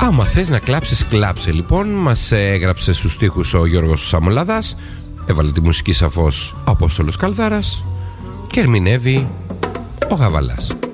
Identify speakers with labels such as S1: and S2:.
S1: Άμα θες να κλάψεις, κλάψε. Λοιπόν, μας έγραψε στους στίχους ο Γιώργος Σαμολάδας, έβαλε τη μουσική σαφώς ο Απόστολος Καλδάρας και ερμηνεύει ο Γαβαλάς.